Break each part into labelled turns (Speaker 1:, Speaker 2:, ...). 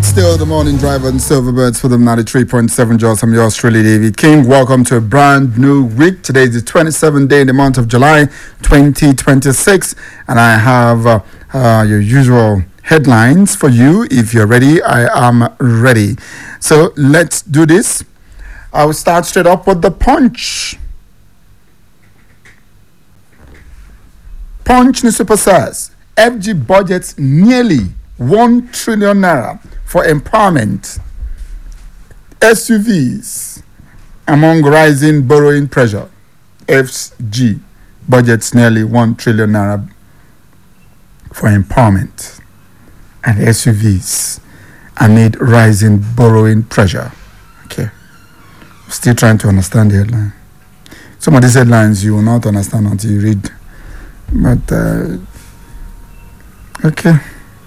Speaker 1: It's still the morning drive on Silverbirds for the 93.7 Jaws. I'm yours truly, David King. Welcome to a brand new week. Today is the 27th day in the month of July 2026, and I have your usual headlines for you. If you're ready, I am ready. So let's do this. I will start straight up with the Punch. Punch newspaper says FG budgets nearly 1 trillion naira for empowerment. SUVs among rising borrowing pressure. FG budgets nearly 1 trillion naira for empowerment and SUVs amid rising borrowing pressure. Okay. Still trying to understand the headline. Some of these headlines you will not understand until you read. But okay.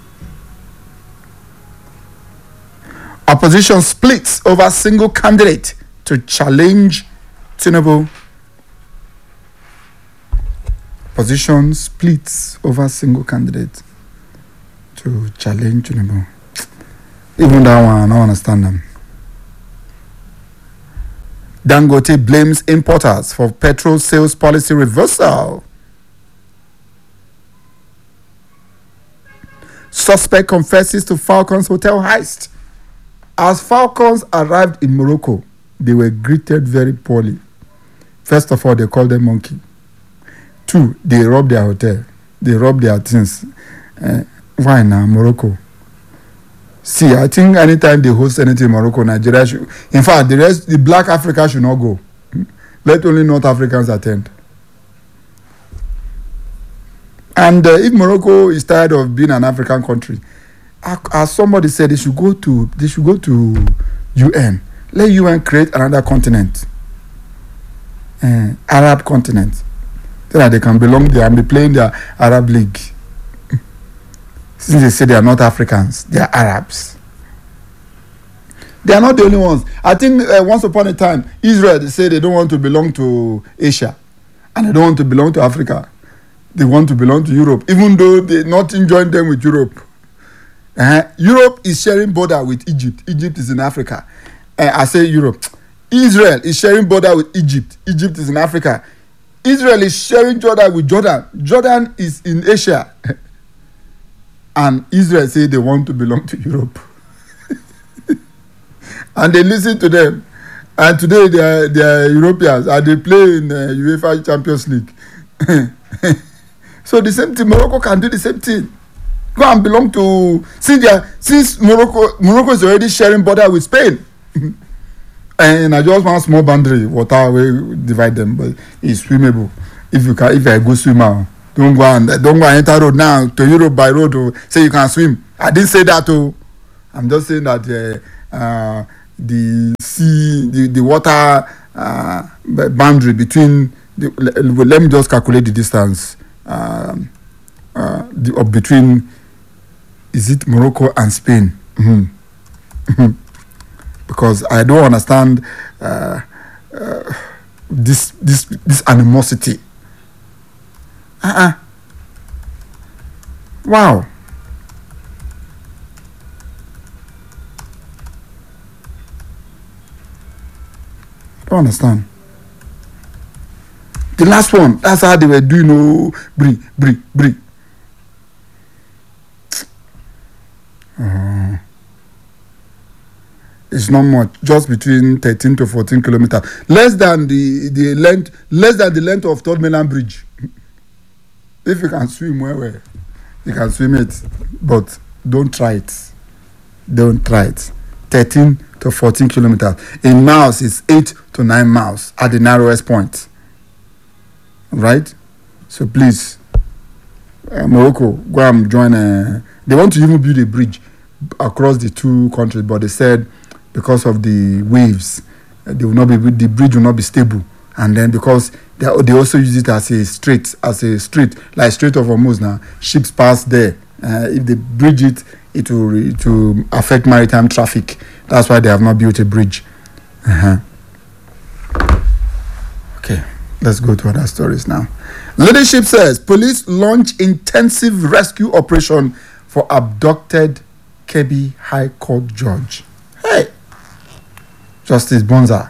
Speaker 1: Opposition splits over single candidate to challenge Tinubu. Opposition splits over single candidate to challenge Tinubu. Even that one, I don't understand them. Dangote blames importers for petrol sales policy reversal. Suspect confesses to Falcons hotel heist. As Falcons arrived in Morocco, they were greeted very poorly. First of all, they called them monkey. 2, they robbed their hotel. They robbed their things. Why now, Morocco? See, I think anytime they host anything in Morocco, Nigeria should... In fact, the black Africa should not go. Let only North Africans attend. And if Morocco is tired of being an African country, as somebody said, they should go to UN. Let UN create another continent, Arab continent, so that they can belong there and be playing their Arab League. Since they say they are not Africans, they are Arabs. They are not the only ones. I think once upon a time, Israel, they say they don't want to belong to Asia, and they don't want to belong to Africa. They want to belong to Europe, even though they nothing joined them with Europe. Europe is sharing border with Egypt. Egypt is in Africa. I say Europe. Israel is sharing border with Egypt. Egypt is in Africa. Israel is sharing border with Jordan. Jordan is in Asia. And Israel say they want to belong to Europe. And they listen to them. And today they are Europeans. And they play in UEFA Champions League. So the same thing, Morocco can do the same thing. Go and belong to... Since Morocco is already sharing border with Spain. And I just want small boundary, water will divide them, but it's swimmable. If you're a good swimmer, don't go and enter road now to Europe by road. Say you can swim. I didn't say that. I'm just saying that the sea, the water boundary between... let me just calculate the distance between... Is it Morocco and Spain? Because I don't understand this animosity. Wow. I don't understand. The last one, that's how they were doing. Brie. It's not much, just between 13 to 14 kilometers, less than the length of Third Mainland Bridge. If you can swim well, you can swim it, but don't try it. 13 to 14 kilometers. In miles, it's 8 to 9 miles at the narrowest point. Right? So please, Morocco, go and join. They want to even build a bridge across the two countries, but they said because of the waves, the bridge will not be stable. And then because they also use it as a street, like Strait of Hormuz now, ships pass there. If they bridge it, it will affect maritime traffic. That's why they have not built a bridge. Okay, let's go to other stories now. Leadership says police launch intensive rescue operation for abducted Kebbi High Court judge. Hey, Justice Bonza.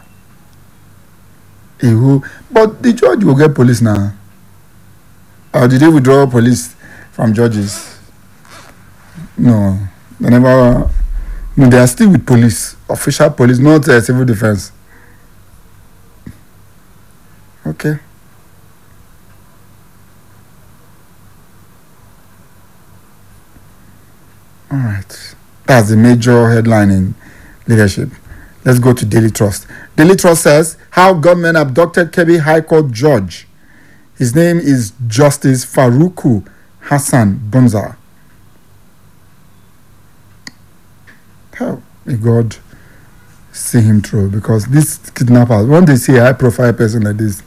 Speaker 1: But the judge will get police now. Or did they withdraw police from judges? No, they never. No, they are still with police, official police, not civil defense. Okay. All right. That's the major headline in leadership. Let's go to Daily Trust. Daily Trust says how government abducted Kebbi High Court judge. His name is Justice Faruku Hassan Bonza. How may God see him through, because these kidnappers, when they see a high-profile person like this,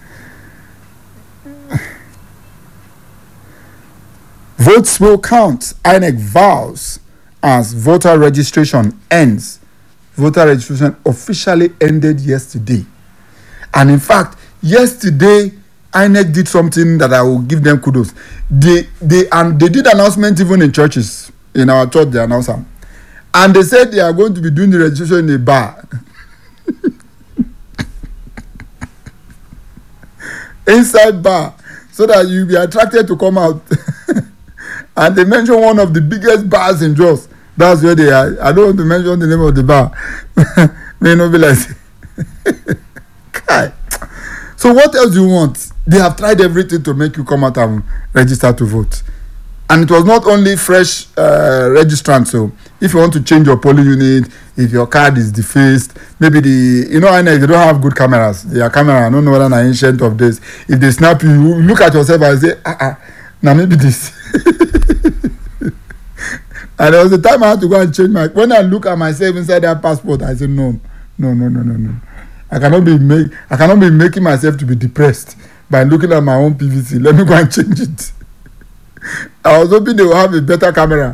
Speaker 1: votes will count. INEC vows as voter registration ends. Voter registration officially ended yesterday. And in fact, yesterday, INEC did something that I will give them kudos. They did announcement even in churches. In our church, they announced them. And they said they are going to be doing the registration in a bar. Inside bar. So that you'll be attracted to come out. And they mentioned one of the biggest bars in Jos. That's where they are. I don't want to mention the name of the bar. May not be like. So what else do you want? They have tried everything to make you come out and register to vote. And it was not only fresh registrants. So if you want to change your polling unit, if your card is defaced, maybe they don't have good cameras. Their camera, I don't know whether they're ancient of this. If they snap you, you look at yourself and say, now maybe this. And there was a time I had to go and change when I look at myself inside that passport, I said, no. I cannot be making myself to be depressed by looking at my own PVC. Let me go and change it. I was hoping they will have a better camera.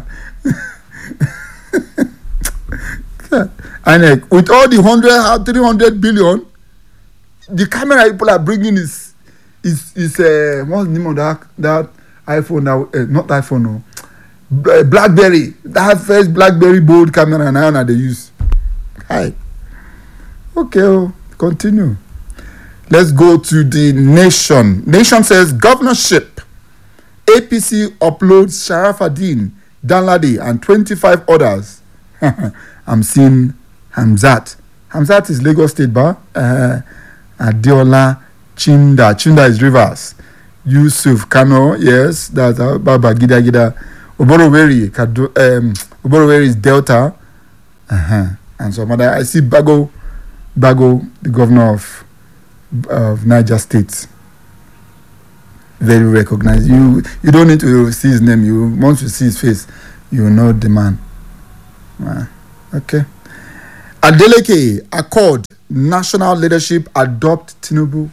Speaker 1: And with all the 300 billion, the camera people are bringing is what's the name of that iPhone now? Not iPhone, no. BlackBerry. That first BlackBerry bold camera now they use. Hi. Okay, continue. Let's go to the Nation. Nation says governorship. APC uploads Sharafaddin, Danladi, and 25 others. I'm seeing Hamzat. Hamzat is Lagos State Bar. Adiola Chinda. Chinda is Rivers. Yusuf Kano, yes, that's Baba Gida. Oboroweri is Delta. And some other. I see Bago, the governor of Niger State. Very recognized. You don't need to see his name. Once you see his face, you know the man. Okay. Adeleke Accord national leadership adopt Tinubu.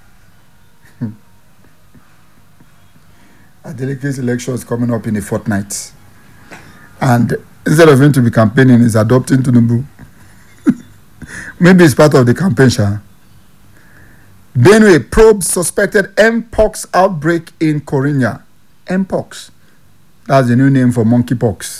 Speaker 1: Adeleke's election is coming up in a fortnight, and instead of him to be campaigning, he's adopting Tinubu. Maybe it's part of the campaign, Sha. Benue probes suspected Mpox outbreak in Korinya. Mpox. That's the new name for monkeypox.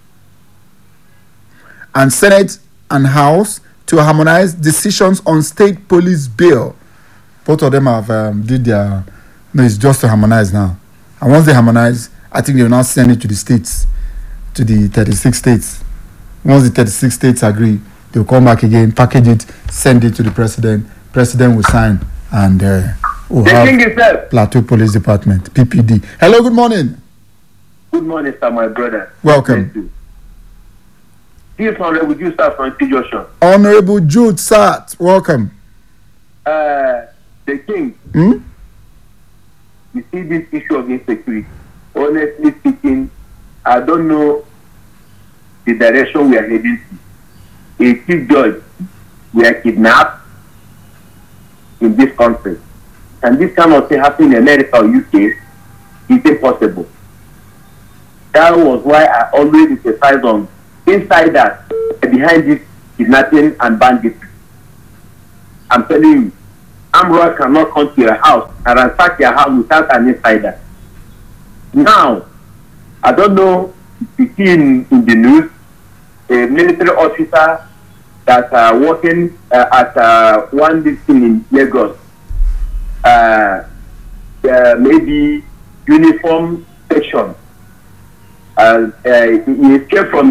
Speaker 1: And Senate and House to harmonize decisions on state police bill. Both of them have did their... No, it's just to harmonize now. And once they harmonize, I think they will now send it to the states, to the 36 states. Once the 36 states agree, they will come back again, package it, send it to the president. President will sign, and we'll have Plateau Police Department, PPD. Hello, good morning.
Speaker 2: Good morning, sir, my brother.
Speaker 1: Welcome.
Speaker 2: This Honorable Jude Sat from Joshua.
Speaker 1: Honorable Jude Sat, welcome.
Speaker 2: The king. You see this issue of insecurity. Honestly speaking, I don't know the direction we are heading to. A chief judge were kidnapped in this country. And this kind of thing happen in America or UK, it's impossible. That was why I always emphasize on inside that, behind this kidnapping and banditry. I'm telling you, Amroy cannot come to your house and ransack your house without an insider. Now, I don't know if you see in the news, a military officer that are working at one district in Lagos. Maybe uniform section. He escaped from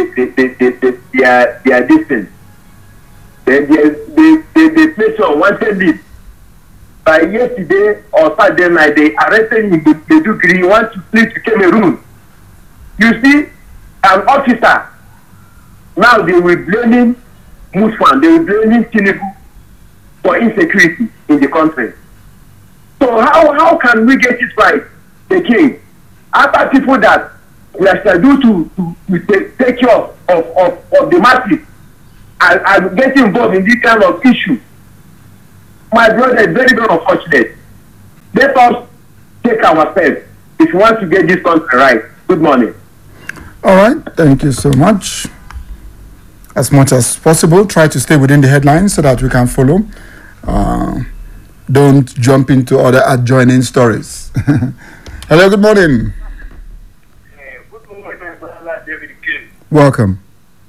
Speaker 2: their distance. Then they placed on wanted list. By yesterday or Saturday night, they arrested him in Maiduguri. He wants to flee to Cameroon. You see, an officer. Now they were blaming Musman, they were blaming Tinubu for insecurity in the country. So how can we get it right, the king? After people that we are scheduled to take care of the masses and get involved in this kind of issue. My brother is very, very unfortunate. Let us take our steps if we want to get this country right. Good morning.
Speaker 1: All right, thank you so much. As much as possible, try to stay within the headlines so that we can follow. Don't jump into other adjoining stories. Hello, good morning.
Speaker 3: Good morning, my brother David King.
Speaker 1: Welcome.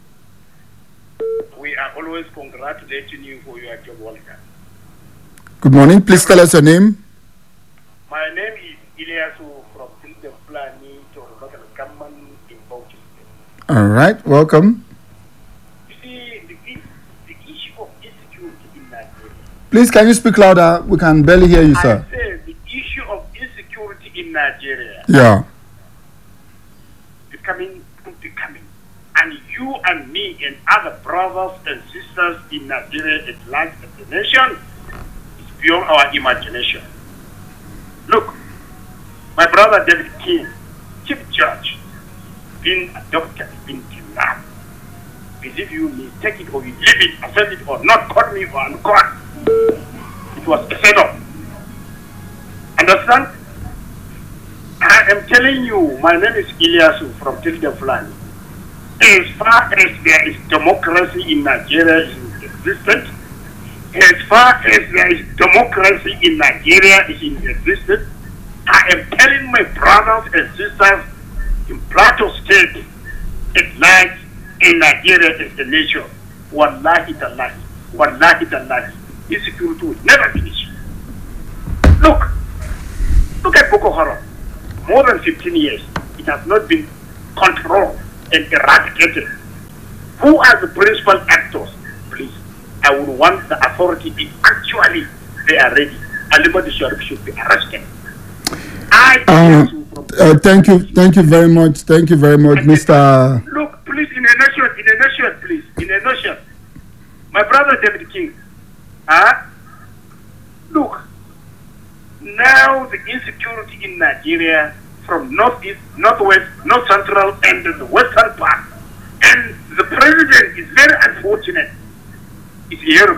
Speaker 3: We are always congratulating you for your job, Walker.
Speaker 1: Good morning. Please tell us your name.
Speaker 3: My name is Ilyasu from Tilden Plani to local government in Bauchi.
Speaker 1: All right, welcome.
Speaker 3: You see, the issue of insecurity in Nigeria.
Speaker 1: Please, can you speak louder? We can barely hear you, sir.
Speaker 3: I say the issue of insecurity in Nigeria
Speaker 1: Yeah.
Speaker 3: becoming, and you and me and other brothers and sisters in Nigeria at large as a nation is beyond our imagination. Look, my brother David King, Chief Judge, being adopted, being kidnapped. Believe you me, take it or you leave it, accept it or not, call me or uncall. It was a setup. Understand? I am telling you, my name is Ilyasu from Tilden Fulani. As far as there is democracy in Nigeria is existent, as far as there is democracy in Nigeria is in existence, I am telling my brothers and sisters in Plateau State at large in Nigeria as a nation, wallahi tallahi, insecurity will never finish. Look at Boko Haram. More than 15 years, it has not been controlled and eradicated. Who are the principal actors? Please, I would want the authority if actually they are ready. Anybody should be arrested.
Speaker 1: Thank you very much. Thank you very much, Mr.
Speaker 3: Look, please, in a nation, my brother David King. Look, now the insecurity in Nigeria from northeast, northwest, north central, and the western part, and the president is very unfortunate. It's here